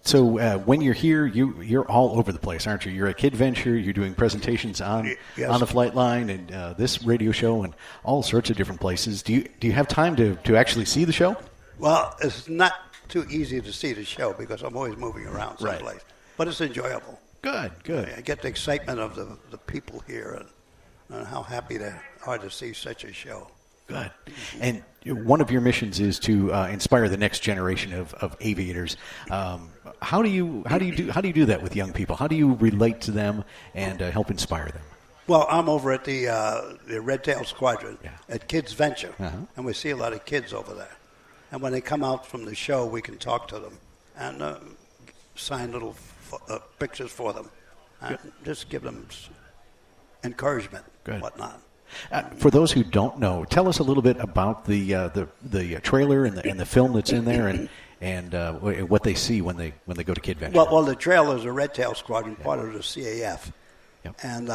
So when you're here, you're all over the place, aren't you? You're at KidVenture. You're doing presentations on the flight line and this radio show and all sorts of different places. Do you have time to actually see the show? Well, it's not too easy to see the show because I'm always moving around someplace. Right. But it's enjoyable. Good. I get the excitement of the people here and how happy they are to see such a show. Good. And one of your missions is to inspire the next generation of aviators. How do you do that with young people? How do you relate to them and help inspire them? Well, I'm over at the Red Tail Squadron at KidVenture, and we see a lot of kids over there. And when they come out from the show, we can talk to them and sign little pictures for them and just give them encouragement and whatnot. For those who don't know, tell us a little bit about the trailer and the film that's in there and what they see when they go to KidVenture. Well, the trailer is a Red Tail Squadron, part of the CAF, and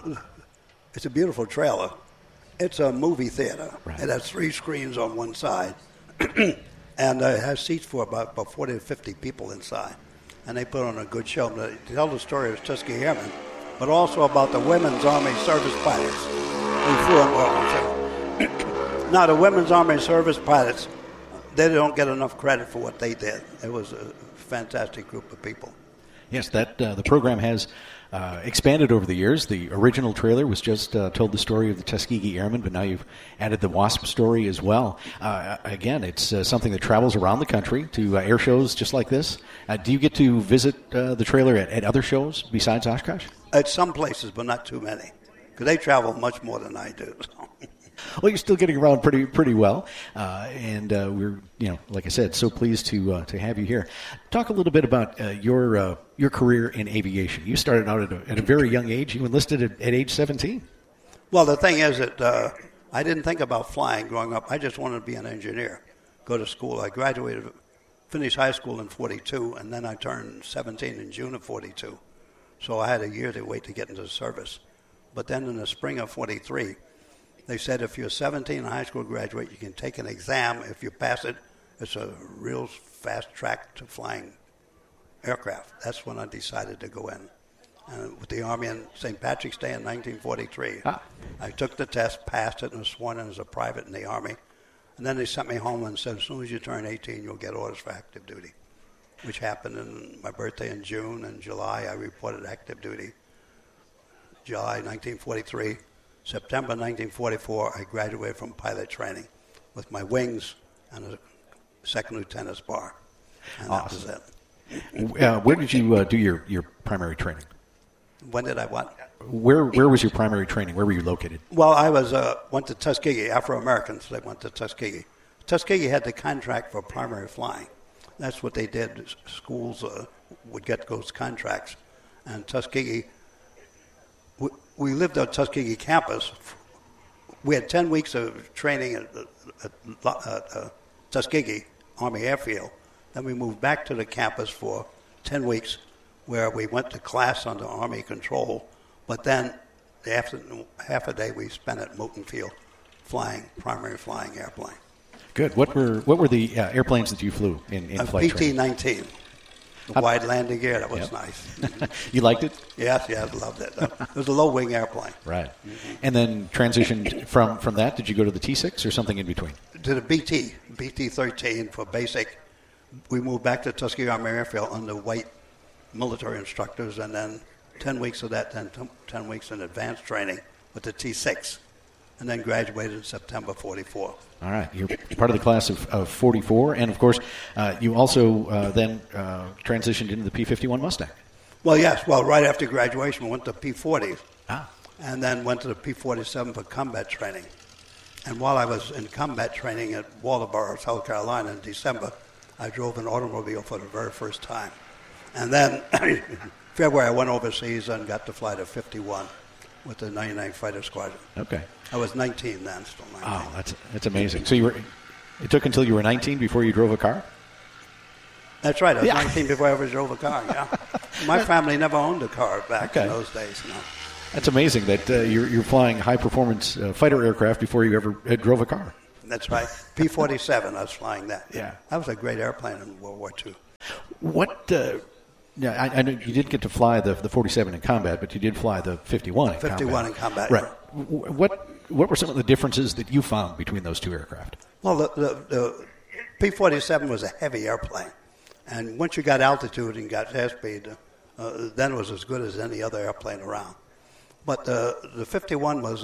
it's a beautiful trailer. It's a movie theater. Right. It has 3 screens on one side, and it has seats for about 40 to 50 people inside. And they put on a good show. They tell the story of Tuskegee Airmen, but also about the Women's Army Service pilots who flew in World War II. Now, the Women's Army Service pilots, they don't get enough credit for what they did. It was a fantastic group of people. Yes, that the program has expanded over the years. The original trailer was just told the story of the Tuskegee Airmen, but now you've added the WASP story as well. Again, it's something that travels around the country to air shows just like this. Do you get to visit the trailer at other shows besides Oshkosh? At some places, but not too many, because they travel much more than I do. So. Well, you're still getting around pretty well, and we're, like I said, so pleased to have you here. Talk a little bit about your career in aviation. You started out at a very young age. You enlisted at age 17. Well, the thing is that I didn't think about flying growing up. I just wanted to be an engineer, go to school. I graduated, finished high school in 42, and then I turned 17 in June of 42. So I had a year to wait to get into the service. But then in the spring of 43, they said if you're 17 and a high school graduate, you can take an exam. If you pass it, it's a real fast track to flying aircraft. That's when I decided to go in. And with the Army on St. Patrick's Day in 1943, I took the test, passed it, and was sworn in as a private in the Army. And then they sent me home and said, as soon as you turn 18, you'll get orders for active duty, which happened in my birthday in June. And July, I reported active duty. July 1943. September 1944, I graduated from pilot training with my wings and a second lieutenant's bar. And awesome. That was it. Where did you do your primary training? When did I what? Where was your primary training? Where were you located? Well, I went to Tuskegee. Afro-Americans, they went to Tuskegee. Tuskegee had the contract for primary flying. That's what they did. Schools would get those contracts. And Tuskegee... We lived on Tuskegee campus. We had 10 weeks of training at Tuskegee Army Airfield. Then we moved back to the campus for 10 weeks where we went to class under Army control. But then after half a day we spent at Moulton Field primary flying airplane. Good. What were the airplanes that you flew in flight training? PT-19. The wide landing gear, that was nice. You liked it? Yes, I loved it. It was a low-wing airplane. Right. Mm-hmm. And then transitioned from that, did you go to the T6 or something in between? To the BT-13 for basic. We moved back to Tuskegee Army Airfield under white military instructors, and then 10 weeks of that, then 10 weeks in advanced training with the T6, and then graduated in September 44. All right. You're part of the class of 44. And, of course, you also then transitioned into the P-51 Mustang. Well, yes. Well, right after graduation, we went to P-40s. And then went to the P-47 for combat training. And while I was in combat training at Waldoboro, South Carolina in December, I drove an automobile for the very first time. And then in February, I went overseas and got to fly the 51 with the 99th Fighter Squadron. Okay. I was 19 then, still 19. Oh, that's amazing. So it took until you were 19 before you drove a car? That's right. I was 19 before I ever drove a car, yeah. My family never owned a car back in those days. No. That's amazing that you're flying high-performance fighter aircraft before you ever drove a car. That's right. P-47, I was flying that. Yeah. That was a great airplane in World War II. What? Yeah, I know you didn't get to fly the 47 in combat, but you did fly the 51 in 51 in combat. Right. What were some of the differences that you found between those two aircraft? Well, the P-47 was a heavy airplane. And once you got altitude and got airspeed, then it was as good as any other airplane around. But the 51 was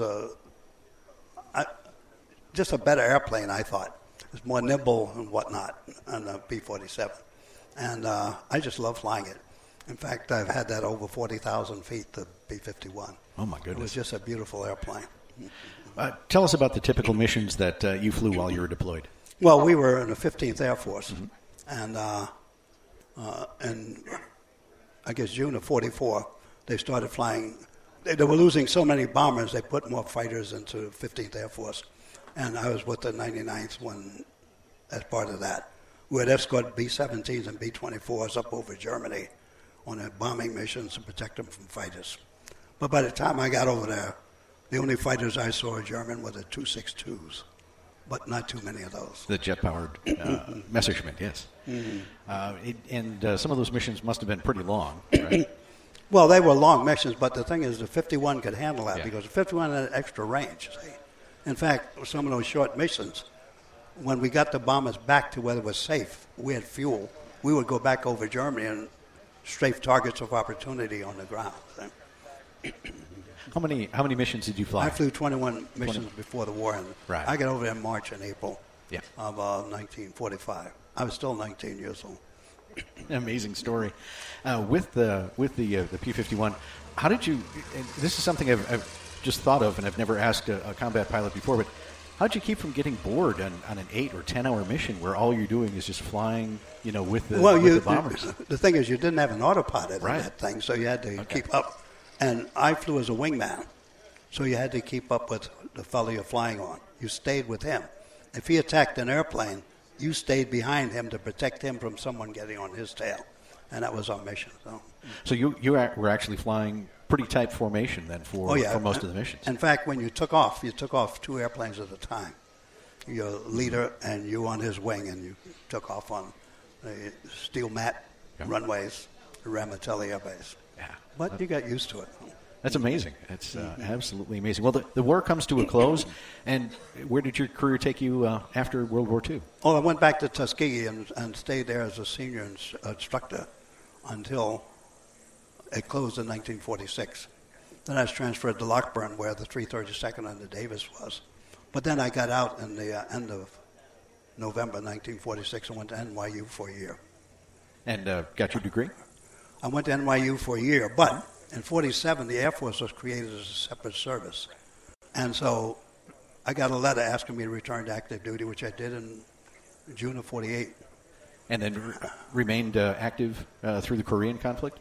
just a better airplane, I thought. It was more nimble and whatnot than the P-47. And I just love flying it. In fact, I've had that over 40,000 feet, the B-51. Oh, my goodness. It was just a beautiful airplane. Tell us about the typical missions that you flew while you were deployed. Well, we were in the 15th Air Force. And in, I guess, June of 44, they started flying. They were losing so many bombers, they put more fighters into the 15th Air Force. And I was with the 99th one as part of that. We would escort B-17s and B-24s up over Germany on their bombing missions to protect them from fighters. But by the time I got over there, the only fighters I saw German were the 262s, but not too many of those. The jet-powered Messerschmitt, yes. And some of those missions must have been pretty long, right? Well, they were long missions, but the thing is the 51 could handle that because the 51 had extra range. See? In fact, some of those short missions, when we got the bombers back to where it was safe, we had fuel, we would go back over Germany and strafe targets of opportunity on the ground. How many missions did you fly? I flew 21 missions before the war ended. Right. I got over there in March and April of 1945. I was still 19 years old. Amazing story. With the P-51, how did you? This is something I've just thought of, and I've never asked a combat pilot before. But how did you keep from getting bored on an 8 or 10 hour mission where all you're doing is just flying, with the bombers? The thing is, you didn't have an autopilot in Right. that thing, so you had to keep up. And I flew as a wingman, so you had to keep up with the fellow you're flying on. You stayed with him. If he attacked an airplane, you stayed behind him to protect him from someone getting on his tail. And that was our mission. So you were actually flying pretty tight formation then for most of the missions. In fact, when you took off 2 airplanes at a time. Your leader and you on his wing, and you took off on the steel mat runways, the Ramitelli Air Base. Yeah. But you got used to it. That's amazing. It's absolutely amazing. Well, the war comes to a close, and where did your career take you after World War II? Oh, I went back to Tuskegee and stayed there as a senior instructor until it closed in 1946. Then I was transferred to Lockburn, where the 332nd under Davis was. But then I got out in the end of November 1946 and went to NYU for a year. And got your degree? I went to NYU for a year, but in 47, the Air Force was created as a separate service. And so I got a letter asking me to return to active duty, which I did in June of 48. And then remained active through the Korean conflict?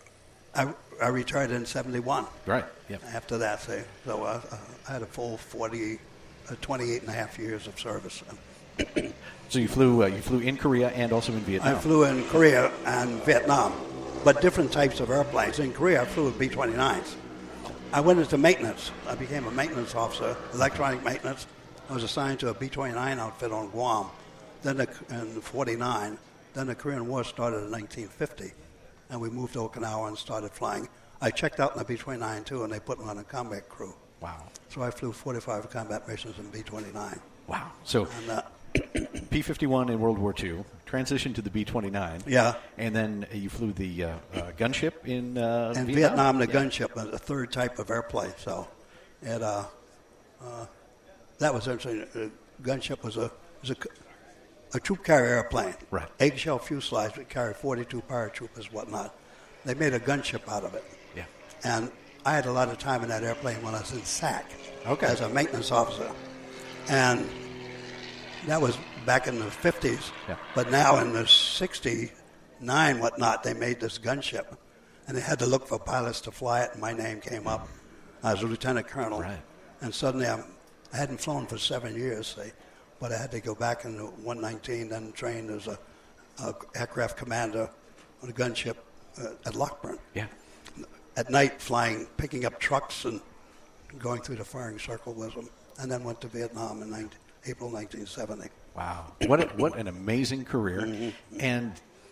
I retired in 71. Right, yep. After that, so I had a full 28 and a half years of service. So you flew in Korea and also in Vietnam? I flew in Korea and Vietnam, but different types of airplanes. In Korea, I flew with B-29s. I went into maintenance. I became a maintenance officer, electronic maintenance. I was assigned to a B-29 outfit on Guam. Then in 49, then the Korean War started in 1950, and we moved to Okinawa and started flying. I checked out in the B-29 too, and they put me on a combat crew. Wow. So I flew 45 combat missions in B-29. Wow. So P-51 in World War II, transitioned to the B-29. Yeah. And then you flew the gunship in Vietnam, the gunship, a third type of airplane. So it, that was interesting. The gunship was a troop carrier airplane. Right. Eggshell fuselage would carry 42 paratroopers, whatnot. They made a gunship out of it. Yeah. And I had a lot of time in that airplane when I was in SAC as a maintenance officer. And that was back in the 50s. Yeah. But now in the 69, whatnot, they made this gunship. And they had to look for pilots to fly it, and my name came up. I was a lieutenant colonel. Right. And suddenly I hadn't flown for 7 years, but I had to go back into 119, then train as a aircraft commander on a gunship at Lockburn. Yeah. At night, picking up trucks and going through the firing circle with them, and then went to Vietnam in April 1970. Wow. What an amazing career. Mm-hmm. And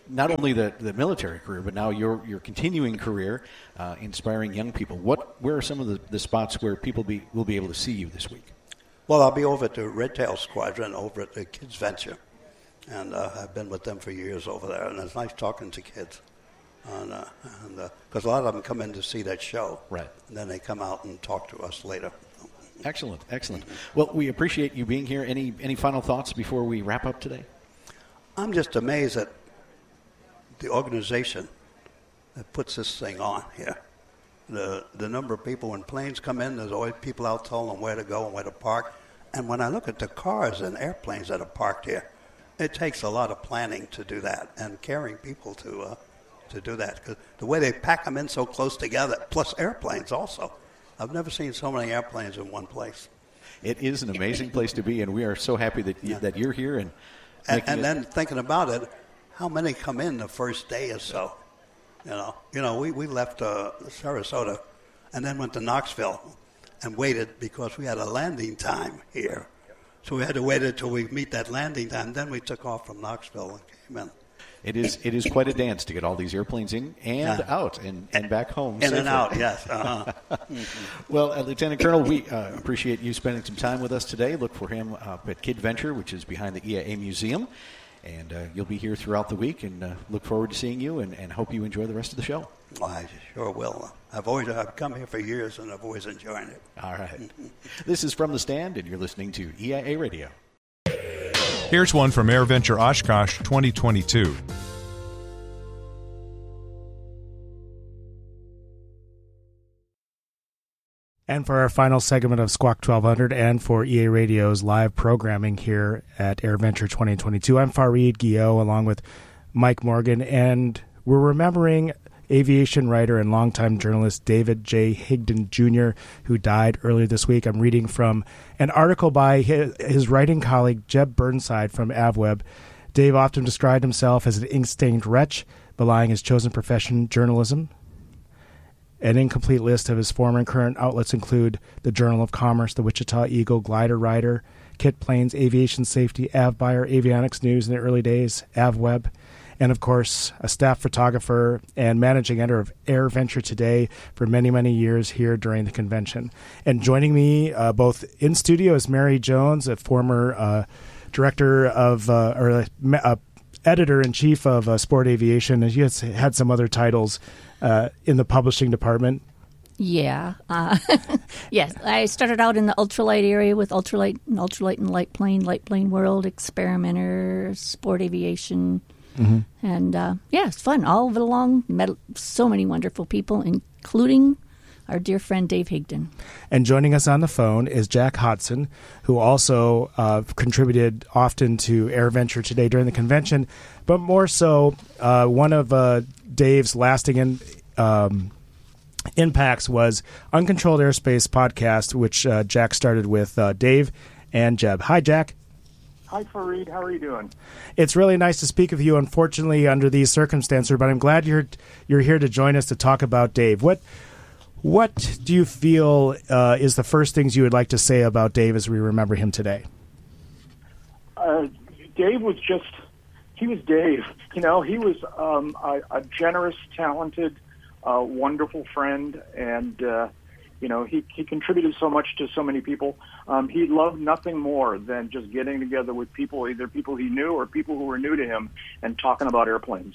not only the military career, but now your continuing career, inspiring young people. Where are some of the spots where people will be able to see you this week? Well, I'll be over at the Red Tail Squadron over at the Kids Venture, and I've been with them for years over there, and it's nice talking to kids. Because a lot of them come in to see that show, right? And then they come out and talk to us later. Excellent. Well, we appreciate you being here. Any final thoughts before we wrap up today? I'm just amazed at the organization that puts this thing on here. The number of people, when planes come in, there's always people out telling them where to go and where to park. And when I look at the cars and airplanes that are parked here, it takes a lot of planning to do that and carrying people to do that. 'Cause the way they pack them in so close together, plus airplanes also. I've never seen so many airplanes in one place. It is an amazing place to be, and we are so happy that you're here. And then thinking about it, how many come in the first day or so? We left Sarasota and then went to Knoxville and waited because we had a landing time here. So we had to wait until we meet that landing time. Then we took off from Knoxville and came in. It is quite a dance to get all these airplanes in and out and back home. In safely. and out, yes. Uh-huh. Well, Lieutenant Colonel, we appreciate you spending some time with us today. Look for him up at Kid Venture, which is behind the EIA Museum. And you'll be here throughout the week, and look forward to seeing you and hope you enjoy the rest of the show. Well, I sure will. I've come here for years, and I've always enjoyed it. All right. This is From the Stand, and you're listening to EIA Radio. Here's one from AirVenture Oshkosh 2022. And for our final segment of Squawk 1200 and for EA Radio's live programming here at AirVenture 2022, I'm Fareed Guillot along with Mike Morgan, and we're remembering aviation writer and longtime journalist David J. Higdon Jr., who died earlier this week. I'm reading from an article by his writing colleague Jeb Burnside from AvWeb. Dave often described himself as an ink-stained wretch, belying his chosen profession, journalism. An incomplete list of his former and current outlets include the Journal of Commerce, the Wichita Eagle, Glider Rider, Kit Planes, Aviation Safety, AvBuyer, Avionics News in the early days, AvWeb, and, of course, a staff photographer and managing editor of AirVenture Today for many, many years here during the convention. And joining me both in studio is Mary Jones, a former director of editor-in-chief of Sport Aviation, and she has had some other titles in the publishing department. Yeah. Yes, I started out in the ultralight area with ultralight and light plane world, Experimenter, Sport Aviation. Mm-hmm. And, it's fun. All of it along, met so many wonderful people, including our dear friend Dave Higdon. And joining us on the phone is Jack Hodson, who also contributed often to AirVenture Today during the convention, but more so one of Dave's lasting impacts was Uncontrolled Airspace podcast, which Jack started with Dave and Jeb. Hi, Jack. Hi, Fareed. How are you doing? It's really nice to speak with you, unfortunately, under these circumstances, but I'm glad you're here to join us to talk about Dave. What do you feel is the first things you would like to say about Dave as we remember him today? Dave was he was Dave. He was a generous, talented, wonderful friend, and he contributed so much to so many people. He loved nothing more than just getting together with people, either people he knew or people who were new to him, and talking about airplanes.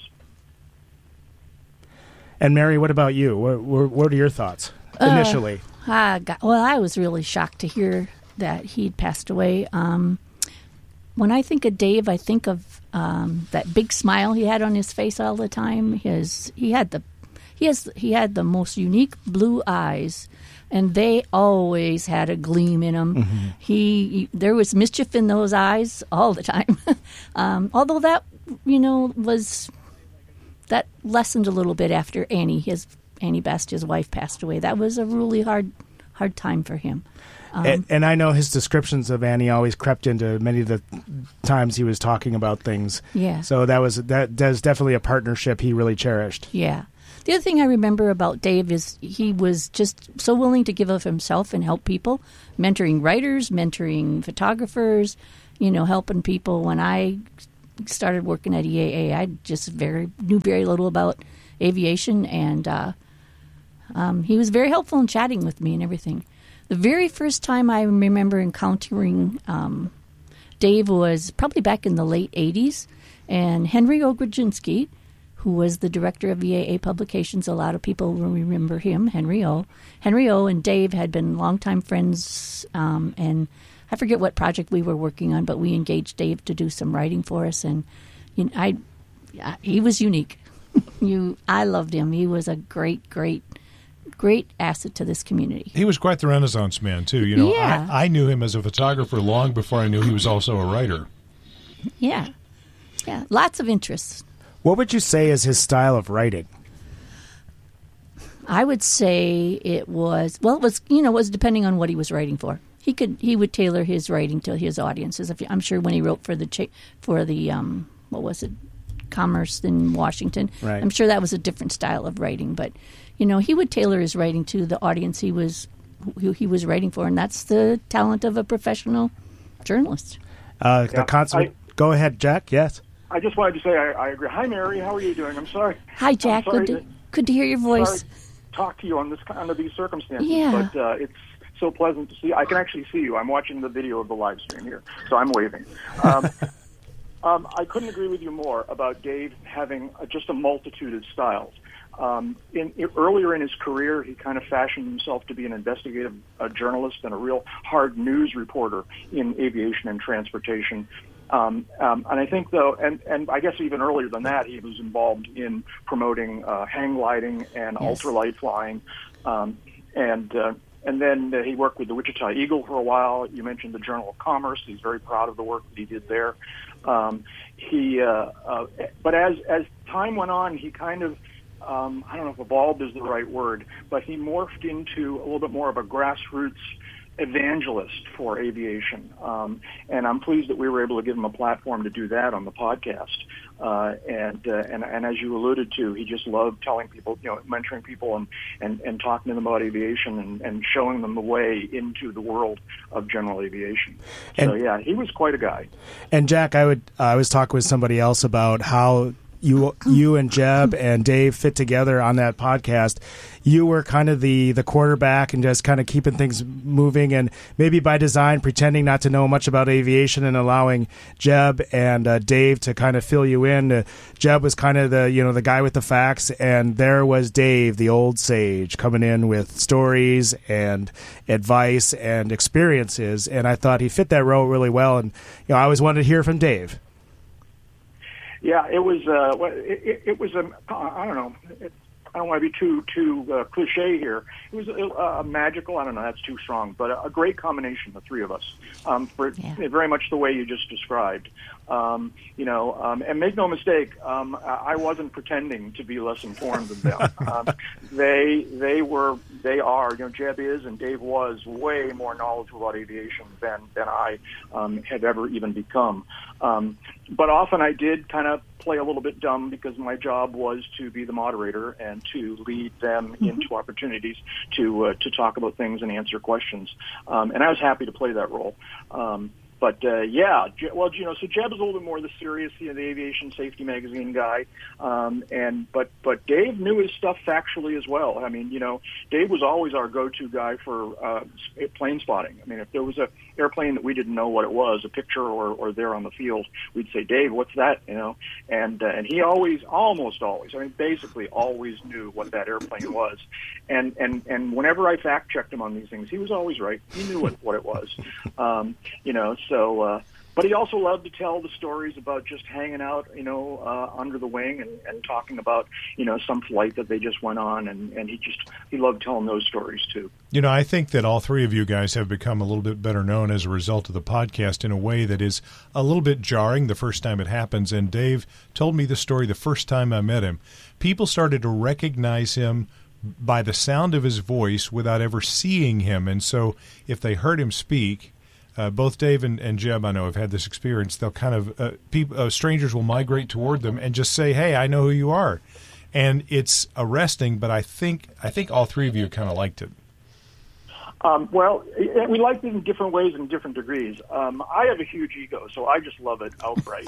And Mary, what about you? What are your thoughts initially? I was really shocked to hear that he'd passed away. When I think of Dave, I think of that big smile he had on his face all the time. He had the most unique blue eyes, and they always had a gleam in them. Mm-hmm. There was mischief in those eyes all the time. Although that that lessened a little bit after Annie Best, his wife, passed away. That was a really hard time for him. And I know his descriptions of Annie always crept into many of the times he was talking about things. Yeah. So that's definitely a partnership he really cherished. Yeah. The other thing I remember about Dave is he was just so willing to give of himself and help people, mentoring writers, mentoring photographers, helping people when I started working at EAA, I just knew very little about aviation, and he was very helpful in chatting with me and everything. The very first time I remember encountering Dave was probably back in the late 80s, and Henry Ogrodzinski, who was the director of EAA Publications, a lot of people will remember him, Henry O. Henry O. and Dave had been longtime friends, and I forget what project we were working on, but we engaged Dave to do some writing for us, and he was unique. I loved him. He was a great asset to this community. He was quite the Renaissance man, too. You know, Yeah. I knew him as a photographer long before I knew he was also a writer. Yeah, lots of interests. What would you say is his style of writing? I would say it was depending on what he was writing for. He would tailor his writing to his audiences. I'm sure when he wrote for the what was it, Commerce in Washington, right. I'm sure that was a different style of writing. But he would tailor his writing to the audience who he was writing for, and that's the talent of a professional journalist. The concert. Go ahead, Jack. Yes. I just wanted to say I agree. Hi, Mary. How are you doing? I'm sorry. Hi, Jack. Sorry Good to hear your voice. Sorry to talk to you under these circumstances. Yeah. But it's so pleasant to see. I can actually see you. I'm watching the video of the live stream here, so I'm waving. I couldn't agree with you more about Dave having just a multitude of styles. Earlier in his career, he kind of fashioned himself to be an investigative journalist and a real hard news reporter in aviation and transportation. And I think, though, and I guess even earlier than that, he was involved in promoting hang gliding and ultralight flying. And then he worked with the Wichita Eagle for a while. You mentioned the Journal of Commerce. He's very proud of the work that he did there. But as time went on, he kind of, I don't know if evolved is the right word, but he morphed into a little bit more of a grassroots evangelist for aviation. And I'm pleased that we were able to give him a platform to do that on the podcast. And as you alluded to, he just loved telling people, mentoring people and talking to them about aviation and showing them the way into the world of general aviation. So yeah, he was quite a guy. And Jack, I was talking with somebody else about how you and Jeb and Dave fit together on that podcast. You were kind of the quarterback and just kind of keeping things moving, and maybe by design pretending not to know much about aviation and allowing Jeb and Dave to kind of fill you in. Jeb was kind of the guy with the facts, and there was Dave, the old sage, coming in with stories and advice and experiences. And I thought he fit that role really well. And I always wanted to hear from Dave. Yeah, it was. It was a. I don't know. I don't want to be too cliche here. It was a magical. I don't know. That's too strong, but a great combination. The three of us, very much the way you just described. And make no mistake, I wasn't pretending to be less informed than them. They are. Jeb is and Dave was way more knowledgeable about aviation than I had ever even become. But often I did kind of play a little bit dumb because my job was to be the moderator and to lead them into opportunities to talk about things and answer questions. And I was happy to play that role. So Jeb is a little bit more the serious, the Aviation Safety Magazine guy, but Dave knew his stuff factually as well. I mean, Dave was always our go-to guy for plane spotting. I mean, if there was a airplane that we didn't know what it was, a picture or there on the field, we'd say, Dave, what's that? And he almost always, basically always knew what that airplane was. And whenever I fact-checked him on these things, he was always right. He knew what it was. But he also loved to tell the stories about just hanging out, under the wing and talking about, some flight that they just went on. And he loved telling those stories, too. I think that all three of you guys have become a little bit better known as a result of the podcast in a way that is a little bit jarring the first time it happens. And Dave told me the story the first time I met him. People started to recognize him by the sound of his voice without ever seeing him. And so if they heard him speak, both Dave and Jeb, I know, have had this experience. They'll kind of strangers will migrate toward them and just say, "Hey, I know who you are," and it's arresting. But I think all three of you kind of liked it. Well, we like it in different ways and different degrees. I have a huge ego, so I just love it outright.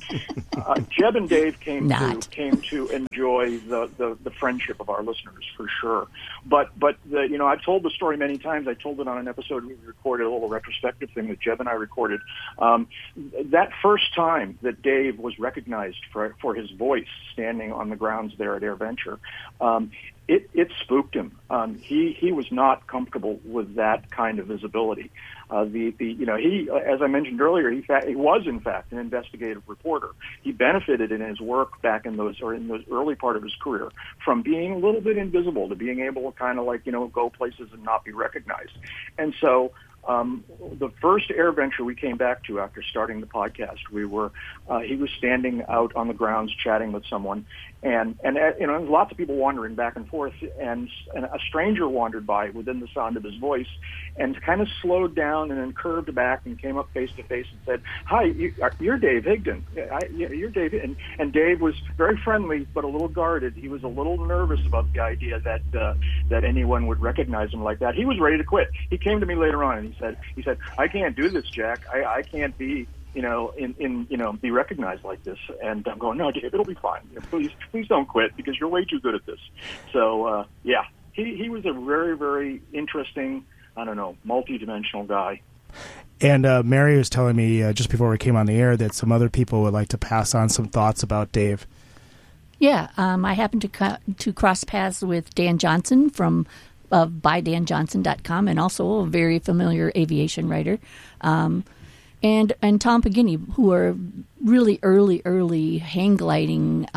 Jeb and Dave came to enjoy the friendship of our listeners for sure. But I've told the story many times. I told it on an episode we recorded, a little retrospective thing that Jeb and I recorded. That first time that Dave was recognized for his voice standing on the grounds there at AirVenture, it spooked him. He was not comfortable with that kind of visibility. He, as I mentioned earlier, he was in fact an investigative reporter. He benefited in his work back in those early part of his career from being a little bit invisible to being able to kind of go places and not be recognized. And so the first AirVenture we came back to after starting the podcast, he was standing out on the grounds chatting with someone, and lots of people wandering back and forth, and a stranger wandered by within the sound of his voice, and kind of slowed down and then curved back and came up face to face and said, "Hi, you're Dave Higdon. You're Dave." And Dave was very friendly but a little guarded. He was a little nervous about the idea that anyone would recognize him like that. He was ready to quit. He came to me later on and he said, "I can't do this, Jack. I can't be be recognized like this." And I'm going, "No, Dave, it'll be fine. Please don't quit because you're way too good at this." So he was a very, very interesting, multi-dimensional guy. And Mary was telling me just before we came on the air that some other people would like to pass on some thoughts about Dave. Yeah, I happened to cross paths with Dan Johnson from bydanjohnson.com, and also a very familiar aviation writer, and Tom Pagini, who are really early hang gliding.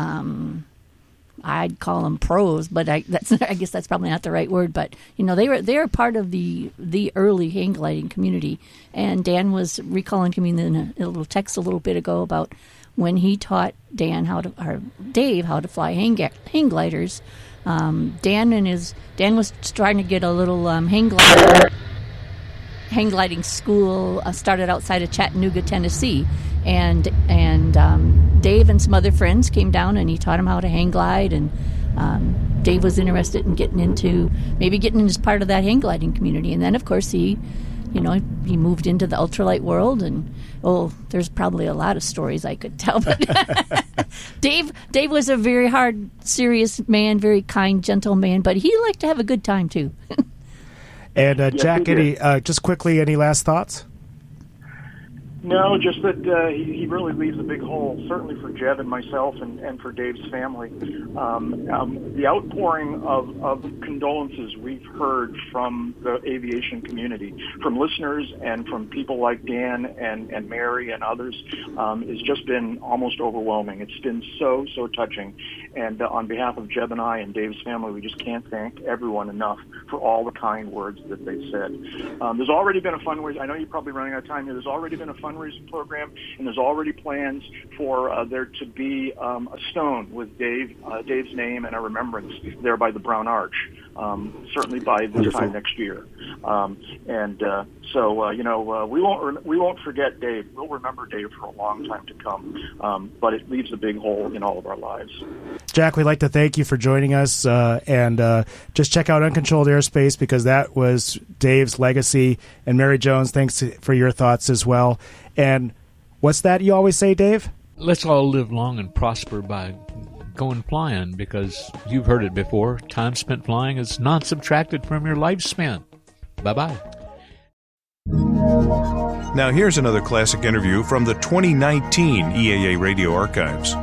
I'd call them pros, but I guess that's probably not the right word. But they were part of the early hang gliding community. And Dan was recalling to me in a little text a little bit ago about when he taught Dave how to fly hang gliders. Dan was trying to get a little hang gliding school started outside of Chattanooga, Tennessee, and Dave and some other friends came down and he taught him how to hang glide, and Dave was interested in getting as part of that hang gliding community, and then of course he moved into the ultralight world, and there's probably a lot of stories I could tell, but Dave was a very hard, serious man, very kind, gentle man, but he liked to have a good time too. And Jack, just quickly, any last thoughts? No, just that he really leaves a big hole, certainly for Jeb and myself and for Dave's family. The outpouring of condolences we've heard from the aviation community, from listeners and from people like Dan and Mary and others, has just been almost overwhelming. It's been so touching. And on behalf of Jeb and I and Dave's family, we just can't thank everyone enough for all the kind words that they've said. There's already been a fundraiser. I know you're probably running out of time here. There's already been a fundraising program, and there's already plans for there to be a stone with Dave's name and a remembrance there by the Brown Arch, certainly by this time next year. We won't forget Dave. We'll remember Dave for a long time to come, but it leaves a big hole in all of our lives. Jack, we'd like to thank you for joining us, and just check out Uncontrolled Airspace, because that was Dave's legacy. And Mary Jones, thanks for your thoughts as well. And what's that you always say, Dave? Let's all live long and prosper by going flying, because you've heard it before. Time spent flying is not subtracted from your lifespan. Bye-bye. Now here's another classic interview from the 2019 EAA Radio Archives.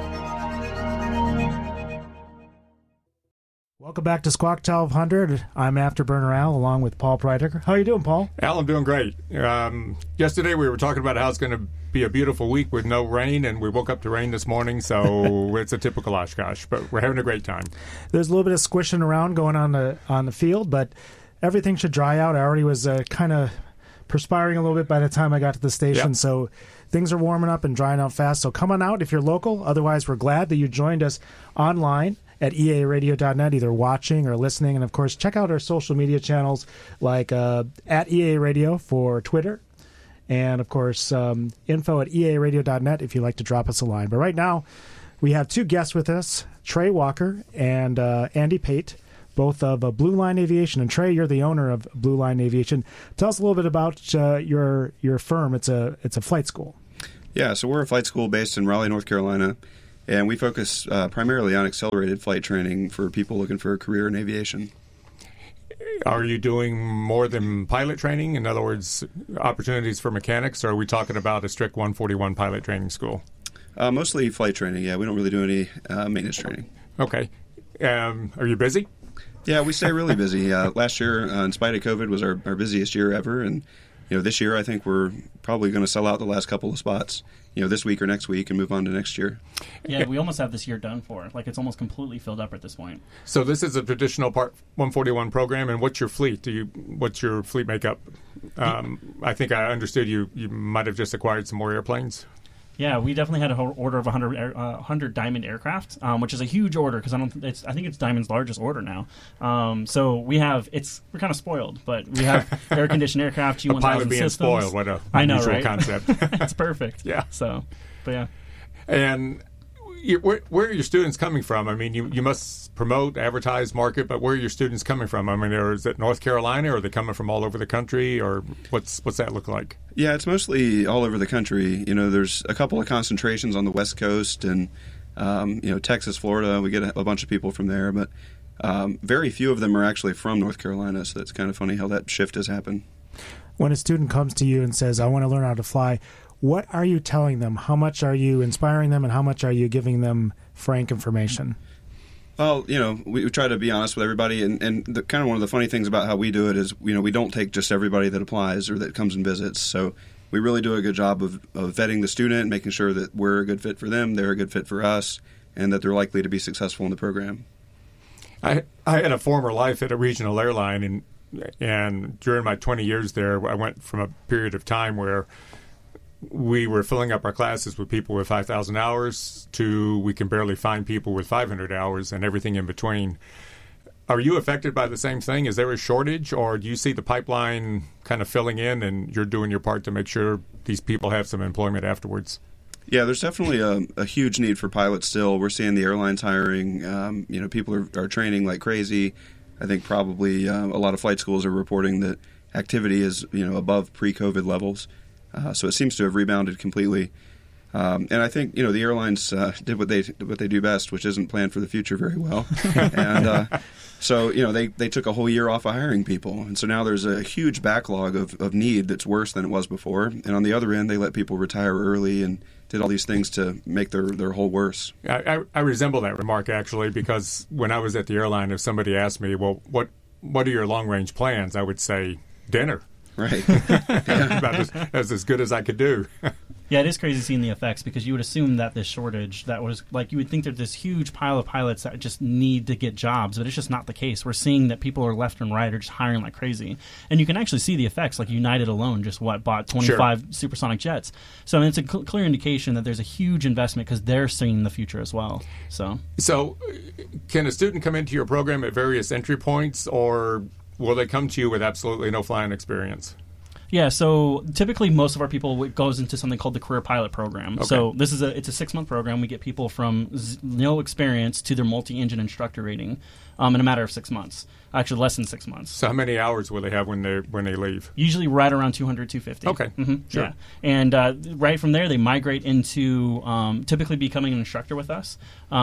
Welcome back to Squawk 1200. I'm Afterburner Al, along with Paul Prydicker. How are you doing, Paul? Al, I'm doing great. Yesterday we were talking about how it's going to be a beautiful week with no rain, and we woke up to rain this morning, so it's a typical Oshkosh, but we're having a great time. There's a little bit of squishing around going on the field, but everything should dry out. I already was kind of perspiring a little bit by the time I got to the station, So things are warming up and drying out fast. So come on out if you're local. Otherwise, we're glad that you joined us online at earadio.net, either watching or listening. And, of course, check out our social media channels like at EAA Radio for Twitter. And, of course, info at earadio.net if you'd like to drop us a line. But right now, we have two guests with us, Trey Walker and Andy Pate both of Blue Line Aviation. And Trey, you're the owner of Blue Line Aviation. Tell us a little bit about your firm. It's a flight school. Yeah, so we're a flight school based in Raleigh, North Carolina, and we focus primarily on accelerated flight training for people looking for a career in aviation. Are you doing more than pilot training? In other words, opportunities for mechanics, or are we talking about a strict 141 pilot training school? Mostly flight training, yeah. We don't really do any maintenance training. Okay. Are you busy? Yeah, we stay really busy. Last year, in spite of COVID, was our busiest year ever, and this year I think we're probably going to sell out the last couple of spots, this week or next week, and move on to next year. Yeah, we almost have this year done for. Like, it's almost completely filled up at this point. So this is a traditional Part 141 program, and what's your fleet? What's your fleet makeup? I think I understood you might have just acquired some more airplanes. Yeah, we definitely had a whole order of 100 Diamond aircraft, which is a huge order because I think it's Diamond's largest order now. So we're kind of spoiled, but we have air conditioned aircraft, G1000 a pilot being systems. Spoiled, what a unusual right? concept. It's perfect. Yeah. So, but yeah. And where are your students coming from? I mean, you must promote, advertise, market, but where are your students coming from? I mean, is it North Carolina, or are they coming from all over the country, or what's that look like? Yeah, it's mostly all over the country. There's a couple of concentrations on the West Coast and, Texas, Florida. We get a bunch of people from there, but very few of them are actually from North Carolina, so it's kind of funny how that shift has happened. When a student comes to you and says, I want to learn how to fly, what are you telling them? How much are you inspiring them, and how much are you giving them frank information? Well, we try to be honest with everybody, and kind of one of the funny things about how we do it is, we don't take just everybody that applies or that comes and visits. So we really do a good job of vetting the student, making sure that we're a good fit for them, they're a good fit for us, and that they're likely to be successful in the program. I had a former life at a regional airline, and during my 20 years there, I went from a period of time where we were filling up our classes with people with 5,000 hours to we can barely find people with 500 hours and everything in between. Are you affected by the same thing? Is there a shortage, or do you see the pipeline kind of filling in and you're doing your part to make sure these people have some employment afterwards? Yeah, there's definitely a huge need for pilots still. We're seeing the airlines hiring. People are training like crazy. I think probably a lot of flight schools are reporting that activity is above pre-COVID levels. So it seems to have rebounded completely, and I think the airlines did what they do best, which isn't plan for the future very well. And so they took a whole year off of hiring people, and so now there's a huge backlog of need that's worse than it was before. And on the other end, they let people retire early and did all these things to make their whole worse. I resemble that remark actually, because when I was at the airline, if somebody asked me, well, what are your long range plans, I would say dinner. Right. That's as good as I could do. Yeah, it is crazy seeing the effects, because you would assume that this shortage, that was like, you would think there's this huge pile of pilots that just need to get jobs, but it's just not the case. We're seeing that people are left and right are just hiring like crazy. And you can actually see the effects, like United alone just bought 25 supersonic jets. So I mean, it's a clear indication that there's a huge investment because they're seeing the future as well. So can a student come into your program at various entry points, or will they come to you with absolutely no flying experience? Yeah, so typically most of our people goes into something called the Career Pilot Program. Okay. So it's a 6-month program. We get people from no experience to their multi-engine instructor rating in a matter of 6 months. Actually, less than 6 months. So how many hours will they have when they leave? Usually right around 200, 250. Okay, sure. Yeah. And right from there, they migrate into typically becoming an instructor with us.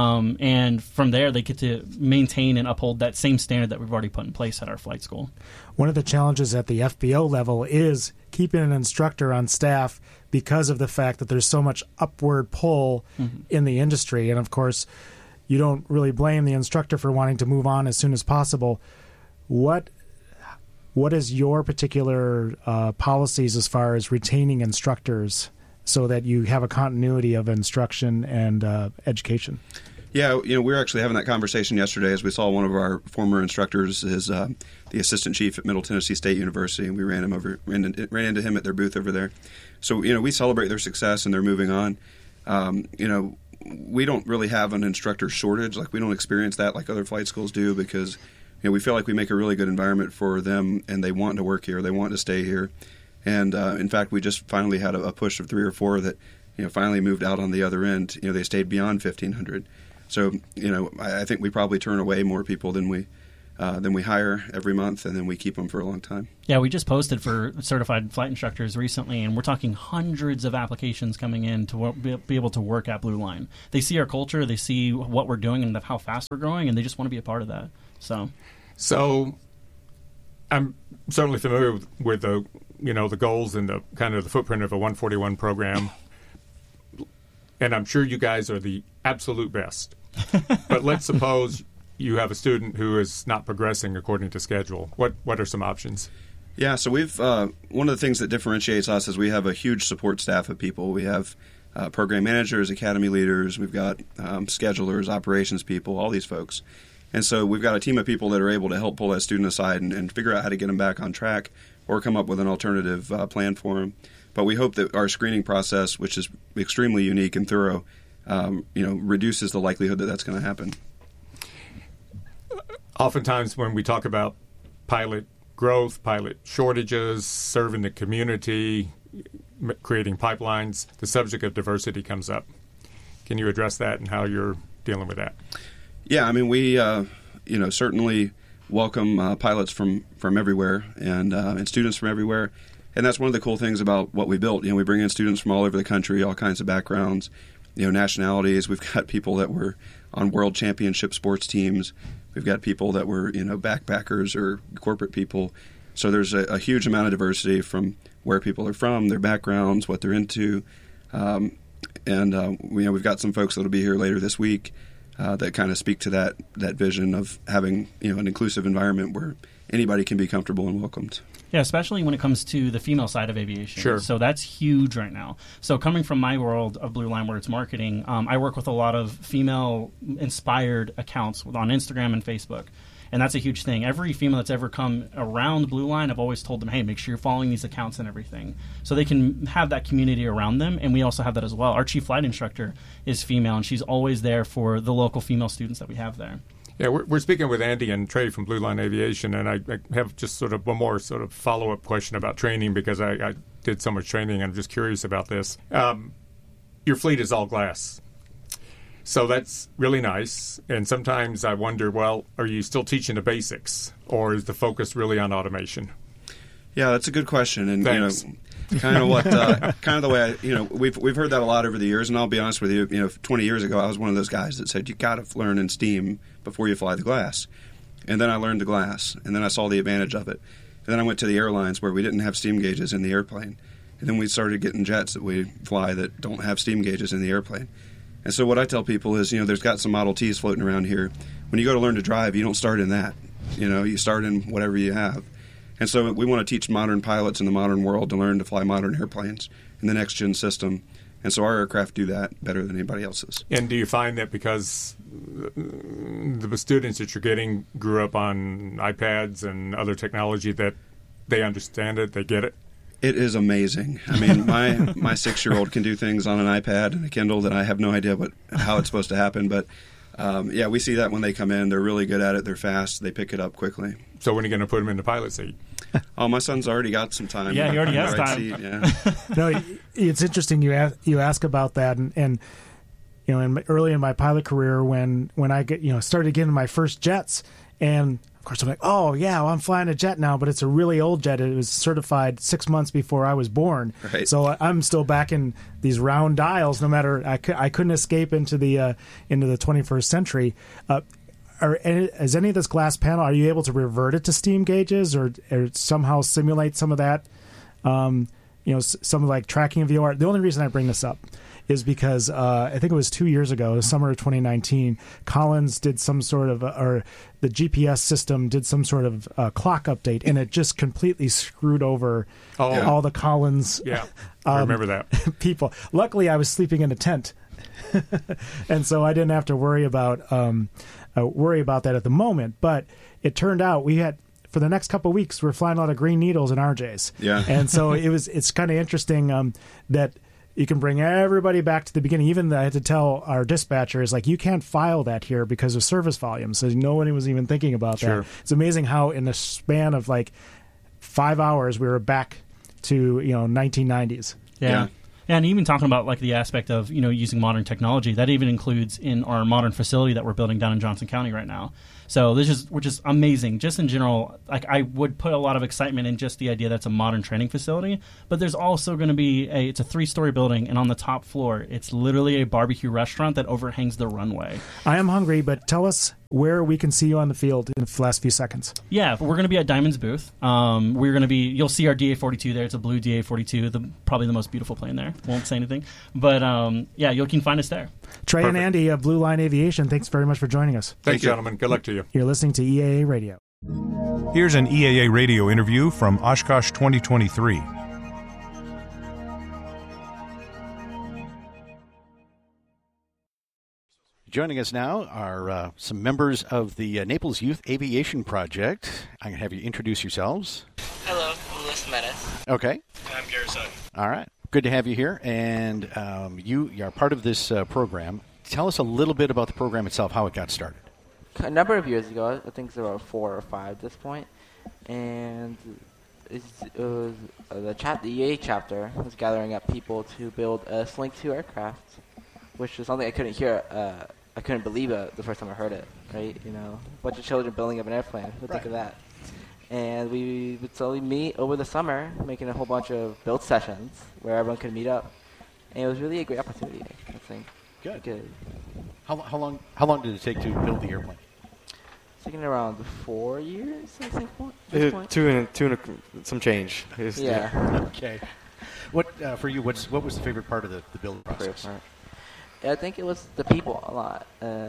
And from there, they get to maintain and uphold that same standard that we've already put in place at our flight school. One of the challenges at the FBO level is keeping an instructor on staff because of the fact that there's so much upward pull in the industry. And, of course, you don't really blame the instructor for wanting to move on as soon as possible. What is your particular policies as far as retaining instructors so that you have a continuity of instruction and education? Yeah, we were actually having that conversation yesterday as we saw one of our former instructors is the assistant chief at Middle Tennessee State University, and we ran into him at their booth over there. So, we celebrate their success and they're moving on. We don't really have an instructor shortage. Like, we don't experience that like other flight schools do because, we feel like we make a really good environment for them and they want to work here. They want to stay here. And, in fact, we just finally had a push of 3 or 4 that, finally moved out on the other end. They stayed beyond 1,500. So, I think we probably turn away more people than we then we hire every month, and then we keep them for a long time. Yeah, we just posted for certified flight instructors recently, and we're talking hundreds of applications coming in to be able to work at Blue Line. They see our culture, they see what we're doing and how fast we're growing, and they just want to be a part of that. So I'm certainly familiar with the the goals and the kind of the footprint of a 141 program, and I'm sure you guys are the absolute best. But let's suppose you have a student who is not progressing according to schedule. What are some options? Yeah, so we've one of the things that differentiates us is we have a huge support staff of people. We have program managers, academy leaders, we've got schedulers, operations people, all these folks. And so we've got a team of people that are able to help pull that student aside and figure out how to get them back on track or come up with an alternative plan for them. But we hope that our screening process, which is extremely unique and thorough, reduces the likelihood that that's going to happen. Oftentimes when we talk about pilot growth, pilot shortages, serving the community, creating pipelines, the subject of diversity comes up. Can you address that and how you're dealing with that? Yeah, I mean, we certainly welcome pilots from everywhere and students from everywhere. And that's one of the cool things about what we built. We bring in students from all over the country, all kinds of backgrounds, nationalities. We've got people that were on world championship sports teams. We've got people that were, backpackers or corporate people. So there's a huge amount of diversity from where people are from, their backgrounds, what they're into. We've got some folks that will be here later this week that kind of speak to that vision of having, an inclusive environment where anybody can be comfortable and welcomed. Yeah, especially when it comes to the female side of aviation. Sure. So that's huge right now. So coming from my world of Blue Line, where it's marketing, I work with a lot of female-inspired accounts on Instagram and Facebook. And that's a huge thing. Every female that's ever come around Blue Line, I've always told them, hey, make sure you're following these accounts and everything. So they can have that community around them, and we also have that as well. Our chief flight instructor is female, and she's always there for the local female students that we have there. Yeah, we're speaking with Andy and Trey from Blue Line Aviation, and I have just sort of one more sort of follow-up question about training because I did so much training. I'm just curious about this. Your fleet is all glass. So that's really nice. And sometimes I wonder, well, are you still teaching the basics, or is the focus really on automation? Yeah, that's a good question. And Thanks. Kind of the way we've heard that a lot over the years. And I'll be honest with you, 20 years ago, I was one of those guys that said you got to learn in STEAM before you fly the glass. And then I learned the glass, and then I saw the advantage of it. And then I went to the airlines where we didn't have steam gauges in the airplane. And then we started getting jets that we fly that don't have steam gauges in the airplane. And so what I tell people is, there's got some Model Ts floating around here. When you go to learn to drive, you don't start in that. You start in whatever you have. And so we want to teach modern pilots in the modern world to learn to fly modern airplanes in the next-gen system. And so our aircraft do that better than anybody else's. And do you find that because the students that you're getting grew up on iPads and other technology that they understand it, they get it? It is amazing. I mean, my 6-year-old can do things on an iPad and a Kindle that I have no idea how it's supposed to happen. But, we see that when they come in. They're really good at it. They're fast. They pick it up quickly. So when are you going to put them in the pilot seat? Oh, my son's already got some time. Yeah, he already has time. Seat, yeah. No, it's interesting you ask about that, and early in my pilot career when I started getting my first jets, and of course I'm like, oh yeah, well, I'm flying a jet now, but it's a really old jet. It was certified 6 months before I was born, right. So I'm still back in these round dials. No matter I couldn't escape into the 21st century. Is any of this glass panel, are you able to revert it to steam gauges or somehow simulate some of that? Some like tracking VOR. The only reason I bring this up is because I think it was 2 years ago, the summer of 2019, Collins did some sort of, or the GPS system did some sort of clock update, and it just completely screwed over all the Collins. Yeah, I remember that. People. Luckily, I was sleeping in a tent, and so I didn't have to worry about that at the moment. But it turned out we had, for the next couple of weeks, we're flying a lot of green needles and RJs. Yeah. And so it's kind of interesting that you can bring everybody back to the beginning. Even I had to tell our dispatchers, like, you can't file that here because of service volume. So nobody was even thinking about Sure. that. It's amazing how in the span of like 5 hours we were back to 1990s. Yeah. Yeah, and even talking about like the aspect of using modern technology, that even includes in our modern facility that we're building down in Johnson County right now. So which is amazing. Just in general, like I would put a lot of excitement in just the idea that it's a modern training facility. But there's also going to be it's a 3-story building, and on the top floor, it's literally a barbecue restaurant that overhangs the runway. I am hungry, but tell us where we can see you on the field in the last few seconds. Yeah, we're going to be at Diamond's booth. We're going to be. You'll see our DA-42 there. It's a blue DA-42, probably the most beautiful plane there. Won't say anything, but yeah, you can find us there. Trey and Andy of Blue Line Aviation, thanks very much for joining us. Thanks, gentlemen. Good luck to you. You're listening to EAA Radio. Here's an EAA radio interview from Oshkosh 2023. Joining us now are some members of the Naples Youth Aviation Project. I'm going to have you introduce yourselves. Hello, I'm Luis Menace. Okay. I'm Garrison. All right. Good to have you here. And you are part of this program. Tell us a little bit about the program itself, how it got started. A number of years ago, I think it's about 4 or 5 at this point, and it was the EA chapter was gathering up people to build a Sling 2 aircraft, which is something I couldn't hear. I couldn't believe it the first time I heard it. Right, a bunch of children building up an airplane. Think of that. And we would slowly meet over the summer, making a whole bunch of build sessions where everyone could meet up, and it was really a great opportunity. I think. Good. How long did it take to build the airplane? It's taken around 4 years, I think. Two and some change. Yeah. Okay. What for you? What was the favorite part of the build process? I think it was the people a lot.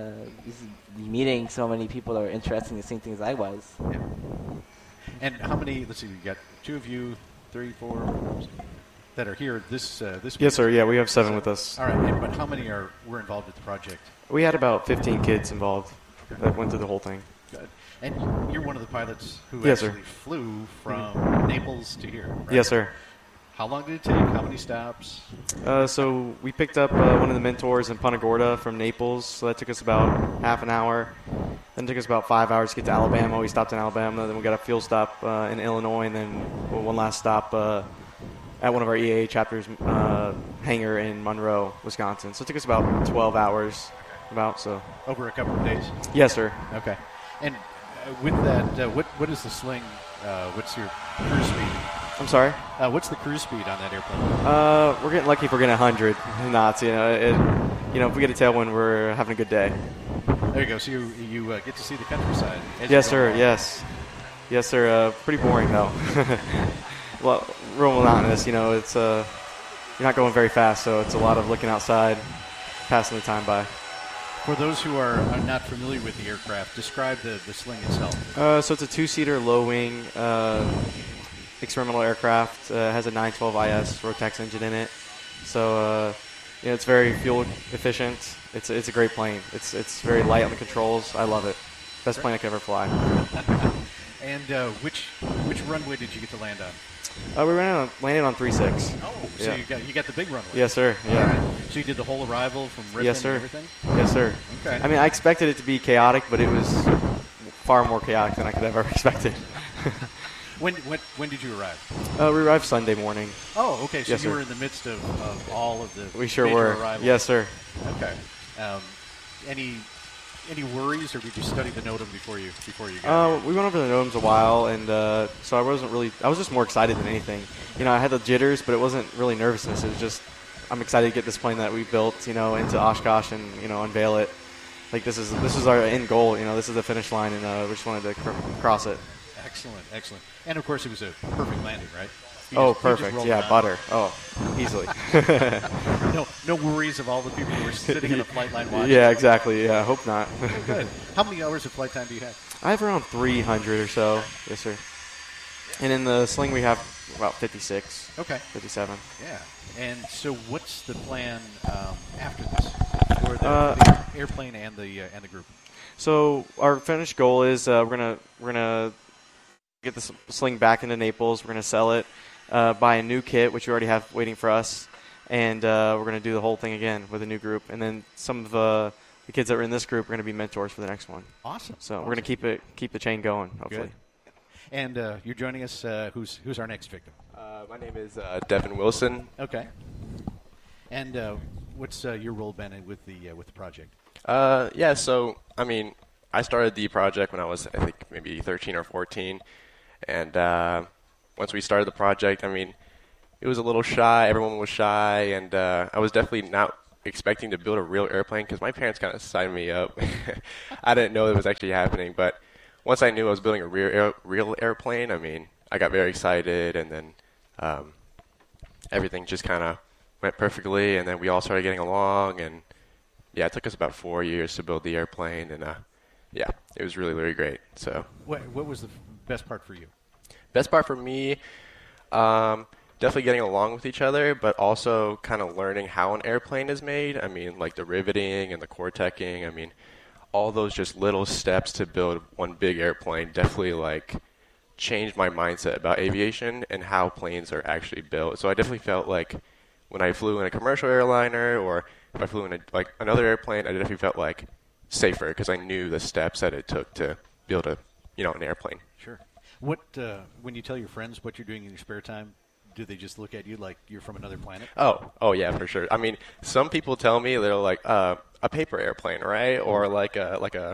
Meeting so many people that were interested in the same things I was. Yeah. And how many? Let's see. You got 2 of you, 3, 4 that are here this week. Yes, sir. Yeah, we have 7 with us. All right. But how many were involved with the project? We had about 15 kids involved that went through the whole thing. Good. And you're one of the pilots who yes, actually sir. flew from Naples to here, right? Yes, sir. How long did it take? How many stops? So we picked up one of the mentors in Punta Gorda from Naples, so that took us about half an hour. Then it took us about 5 hours to get to Alabama. We stopped in Alabama, then we got a fuel stop in Illinois, and then one last stop at one of our EAA chapters hangar in Monroe, Wisconsin. So it took us about 12 hours. Over a couple of days? Yes, sir. Okay. And with that, what is the Sling? What's your cruise speed? I'm sorry? What's the cruise speed on that airplane? We're getting lucky if we're getting 100 knots. If we get a tailwind, we're having a good day. There you go. So you get to see the countryside. Yes, sir. Yes. Yes, sir. Pretty boring, though. Well, real monotonous. It's you're not going very fast, so it's a lot of looking outside, passing the time by. For those who are not familiar with the aircraft, describe the Sling itself. So it's a 2-seater, low-wing experimental aircraft. Has a 912 IS Rotax engine in it. So it's very fuel efficient. It's a great plane. It's very light on the controls. I love it. Best plane I could ever fly. And which runway did you get to land on? We landed on 36. Oh, so yeah. you got the big runway. Yes, sir. Yeah. Right. So you did the whole arrival from Ripon yes, sir. and everything? Yes, sir. Okay. I mean, I expected it to be chaotic, but it was far more chaotic than I could have ever expected. When did you arrive? We arrived Sunday morning. Oh, okay. So yes, you sir. were in the midst of all of the we sure major were. arrivals. Yes, sir. Okay. Any worries, or did you study the NOTAM before you got here? We went over the NOTAMs a while, and so I was just more excited than anything. I had the jitters, but it wasn't really nervousness. It was just, I'm excited to get this plane that we built, into Oshkosh and, unveil it. Like, this is our end goal, this is the finish line, and we just wanted to cross it. Excellent. And, of course, it was a perfect landing, right? Perfect. Yeah, butter. Oh, easily. No worries of all the people who were sitting in the flight line watching? Yeah, exactly. Yeah, I hope not. Oh, good. How many hours of flight time do you have? I have around 300 or so. Yes, sir. And in the Sling, we have about 56. Okay. 57. Yeah. And so what's the plan after this for the airplane and the group? So our finished goal is we're gonna get the Sling back into Naples. We're gonna sell it, buy a new kit, which we already have waiting for us, and we're gonna do the whole thing again with a new group. And then some of the kids that were in this group are gonna be mentors for the next one. Awesome. So we're gonna keep the chain going. Hopefully. Good. And you're joining us. Who's our next victim? My name is Devin Wilson. Okay. And what's your role been with the project? Yeah, so, I mean, I started the project when I was, I think, maybe 13 or 14. And once we started the project, I mean, it was a little shy. Everyone was shy. And I was definitely not expecting to build a real airplane because my parents kind of signed me up. I didn't know it was actually happening. But once I knew I was building a real airplane, I mean, I got very excited. And then everything just kind of went perfectly. And then we all started getting along. And, yeah, it took us about 4 years to build the airplane. And, yeah, it was really, really great. So, what was the best part for you? Best part for me, definitely getting along with each other, but also kind of learning how an airplane is made. I mean, like the riveting and the core teching. I mean, all those just little steps to build one big airplane definitely like changed my mindset about aviation and how planes are actually built. So I definitely felt like when I flew in a commercial airliner or if I flew in another airplane, I definitely felt like safer because I knew the steps that it took to build an airplane. Sure. What when you tell your friends what you're doing in your spare time, do they just look at you like you're from another planet? Oh yeah, for sure. I mean, some people tell me they're like a paper airplane, right, or like an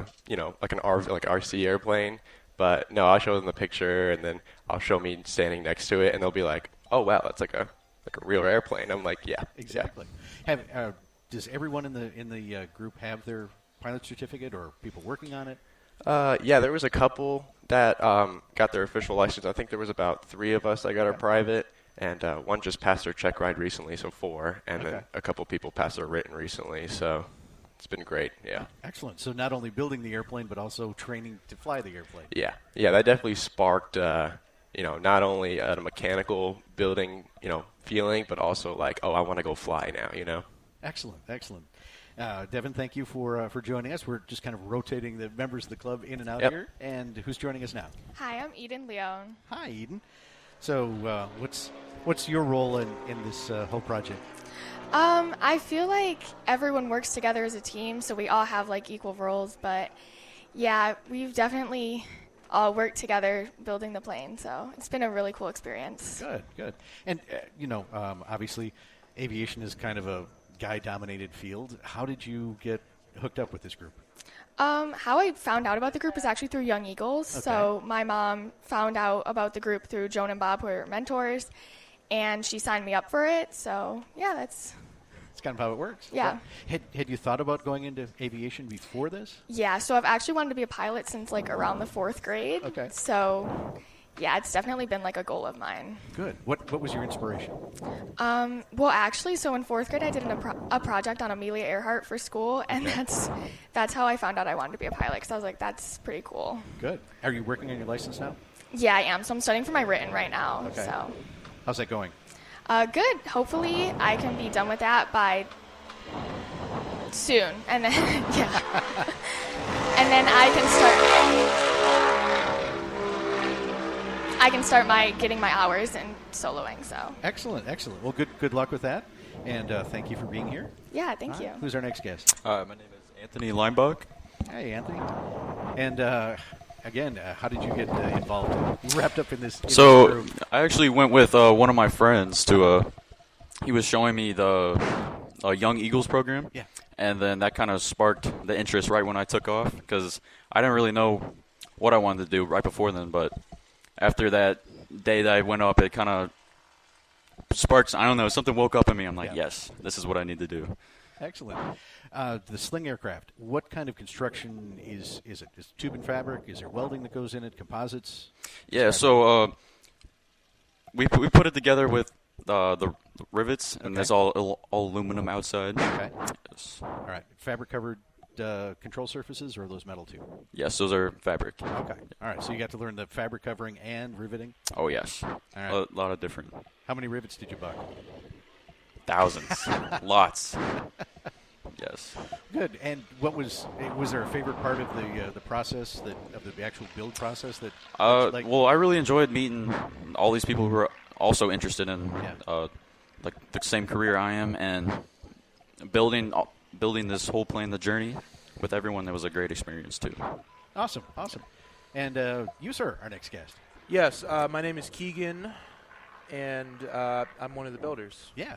RC airplane. But no, I'll show them the picture, and then I'll show me standing next to it, and they'll be like, "Oh wow, that's like a real airplane." I'm like, "Yeah, exactly." Yeah. Does everyone in the group have their pilot certificate, or people working on it? Yeah, there was a couple that got their official license. I think there was about 3 of us that got our private, and one just passed their check ride recently, so 4, and then a couple people passed their written recently, so it's been great, yeah. Excellent. So not only building the airplane, but also training to fly the airplane. Yeah, that definitely sparked, not only a mechanical building, feeling, but also like, oh, I want to go fly now, Excellent. Devin, thank you for joining us. We're just kind of rotating the members of the club in and out here. And who's joining us now? Hi, I'm Eden Leone. Hi, Eden. So what's your role in this whole project? I feel like everyone works together as a team, so we all have like equal roles. But yeah, we've definitely all worked together building the plane. So it's been a really cool experience. Good. And obviously, aviation is kind of a guy-dominated field. How did you get hooked up with this group? How I found out about the group is actually through Young Eagles. Okay. So my mom found out about the group through Joan and Bob, who are mentors, and she signed me up for it. So, yeah, that's kind of how it works. Yeah. Had you thought about going into aviation before this? Yeah, so I've actually wanted to be a pilot since, around the 4th grade. Okay. So, yeah, it's definitely been, a goal of mine. Good. What was your inspiration? Well, actually, so in 4th grade, I did a project on Amelia Earhart for school, and that's how I found out I wanted to be a pilot, because I was like, that's pretty cool. Good. Are you working on your license now? Yeah, I am. So I'm studying for my written right now. Okay. So. How's that going? Good. Hopefully, I can be done with that by soon, and then and then I can start getting my hours and soloing. So excellent. Well, good luck with that, and thank you for being here. Yeah, thank you. Who's our next guest? My name is Anthony Leinbach. Hey, Anthony. And again, how did you get involved? Wrapped up in this? So I actually went with one of my friends to. He was showing me the Young Eagles program. Yeah. And then that kind of sparked the interest right when I took off because I didn't really know what I wanted to do right before then. But after that day that I went up, it kind of sparks. I don't know. Something woke up in me. I'm like, yes, this is what I need to do. Excellent. The Sling aircraft, what kind of construction is it? Is it tube and fabric? Is there welding that goes in it? Composites? Yeah, so we put it together with the rivets, and that's all aluminum outside. Okay. Yes. All right. Fabric-covered control surfaces, or are those metal too? Yes, those are fabric. Okay. All right, so you got to learn the fabric covering and riveting? Oh, yes. All right. A lot of different. How many rivets did you buy? Thousands. Lots. Yes. Good. And was there a favorite part of the process of the actual build process that? Well, I really enjoyed meeting all these people who are also interested in the same career I am, and building this whole plane, the journey, with everyone. That was a great experience too. Awesome. And you, sir, our next guest. Yes, my name is Keegan, and I'm one of the builders. Yeah.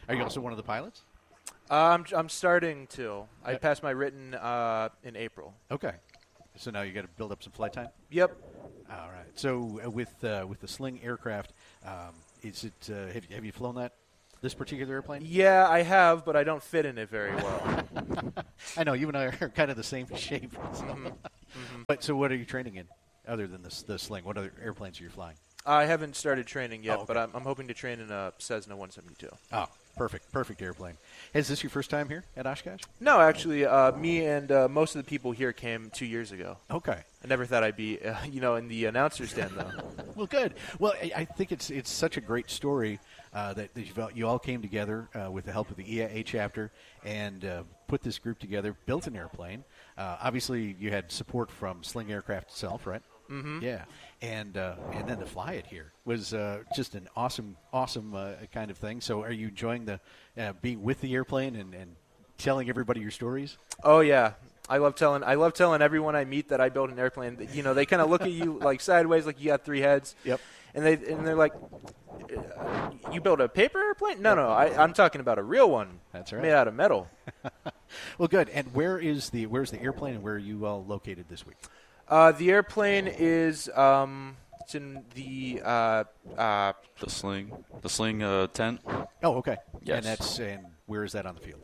Are you also one of the pilots? I'm starting to. I passed my written in April. Okay. So now you got to build up some flight time? Yep. All right. So with the Sling aircraft, is it? Have you flown this particular airplane? Yeah, I have, but I don't fit in it very well. I know you and I are kind of the same shape. So. But so, what are you training in, other than the Sling? What other airplanes are you flying? I haven't started training yet, Oh, okay. but I'm hoping to train in a Cessna 172. Oh, perfect airplane. Is this your first time here at Oshkosh? No, actually, me and most of the people here came 2 years ago. Okay. I never thought I'd be, in the announcer stand, though. Well, good. Well, I think it's such a great story that you all came together with the help of the EAA chapter and put this group together, built an airplane. Obviously, you had support from Sling Aircraft itself, right? Mm-hmm. Yeah, and then to fly it here was just an awesome kind of thing. So, are you enjoying the being with the airplane and telling everybody your stories? Oh yeah, I love telling everyone I meet that I built an airplane. You know, they kind of look at you like sideways, like you got 3 heads. Yep. And they're like, "You built a paper airplane?" No, I'm talking about a real one. That's right. Made out of metal. Well, good. And where's the airplane, and where are you all located this week? The airplane is it's in the The sling tent. Oh, okay. Yes. And where is that on the field?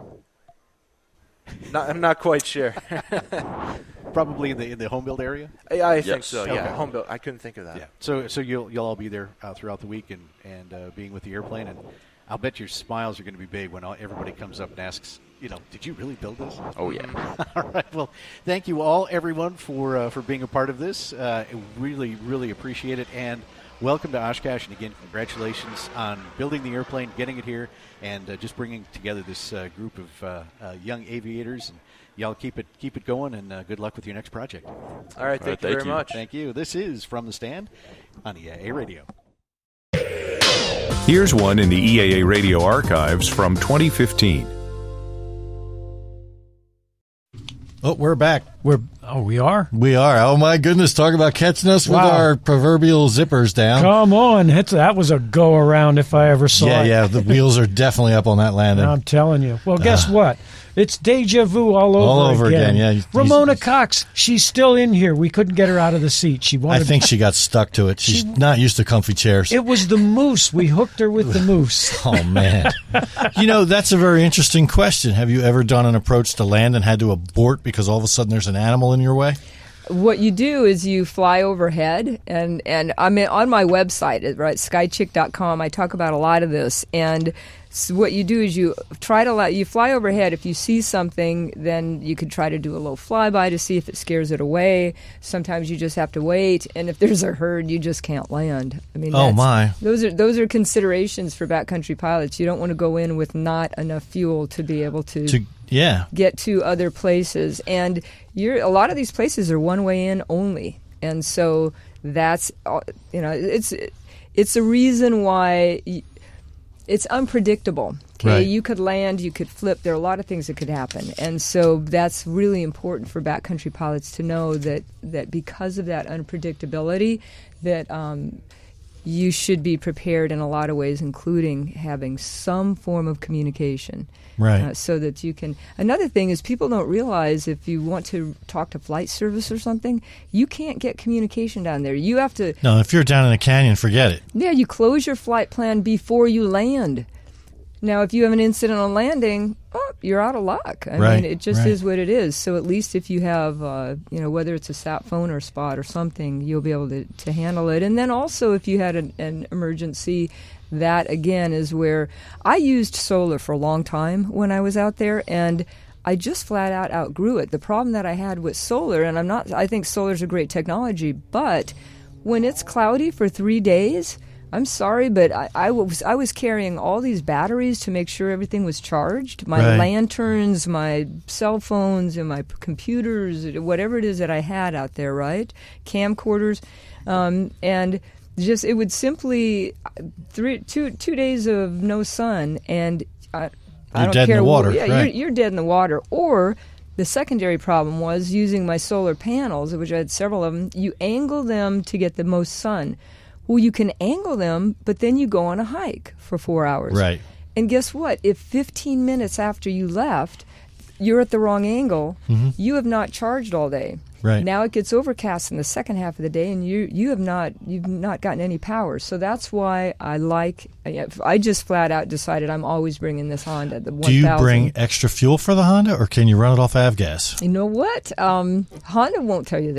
I'm not quite sure. Probably in the home build area. I think so. Yeah, Okay. home build. I couldn't think of that. Yeah. So you'll all be there throughout the week and being with the airplane, and I'll bet your smiles are going to be big when everybody comes up and asks, did you really build this? Oh yeah. All right. Well, thank you all, everyone, for being a part of this. Really, really appreciate it. And welcome to Oshkosh. And again, congratulations on building the airplane, getting it here, and just bringing together this group of young aviators. And y'all keep it going, and good luck with your next project. All right. Thank you very much. Thank you. This is From the Stand on EAA Radio. Here's one in the EAA Radio archives from 2015. Oh, we're back. We are? We are. Oh, my goodness. Talk about catching us with our proverbial zippers down. Come on. That was a go-around if I ever saw it. Yeah. The wheels are definitely up on that landing. I'm telling you. Well, guess what? It's deja vu all over again. Yeah. Ramona Cox, she's still in here. We couldn't get her out of the seat. I think she got stuck to it. She's not used to comfy chairs. It was the moose. We hooked her with the moose. Oh, man. That's a very interesting question. Have you ever done an approach to land and had to abort because all of a sudden there's an animal in your way? What you do is you fly overhead, and I'm on my website, right, skychick.com. I talk about a lot of this, and so what you do is you fly overhead. If you see something, then you could try to do a low flyby to see if it scares it away. Sometimes you just have to wait, and if there's a herd, you just can't land. I mean, those are considerations for backcountry pilots. You don't want to go in with not enough fuel to be able to get to other places, and a lot of these places are one way in only, and so that's it's a reason why it's unpredictable. Okay, right. You could land, you could flip. There are a lot of things that could happen, and so that's really important for backcountry pilots to know that because of that unpredictability, that you should be prepared in a lot of ways, including having some form of communication. Right. So that you can. Another thing is people don't realize if you want to talk to flight service or something, you can't get communication down there. You have to. No, if you're down in a canyon, forget it. Yeah, you close your flight plan before you land. Now, if you have an incident on landing, you're out of luck. I mean, it just is what it is. So at least if you have, whether it's a sat phone or spot or something, you'll be able to handle it. And then also if you had an emergency, that again is where I used solar for a long time when I was out there, and I just flat out outgrew it. The problem that I had with solar, and I think solar's a great technology, but when it's cloudy for 3 days, I'm sorry, but I was carrying all these batteries to make sure everything was charged. My lanterns, my cell phones, and my computers, whatever it is that I had out there, right? Camcorders, and just it would simply 2 days of no sun, and I don't dead care. In the water. You're dead in the water. Or the secondary problem was using my solar panels, which I had several of them. You angle them to get the most sun. Well, you can angle them, but then you go on a hike for 4 hours. Right. And guess what? If 15 minutes after you left, you're at the wrong angle, you have not charged all day. Right. Now it gets overcast in the second half of the day, and you've not gotten any power. So that's why I just flat out decided I'm always bringing this Honda. The 1000. Do you bring extra fuel for the Honda, or can you run it off avgas? You know what? Honda won't tell you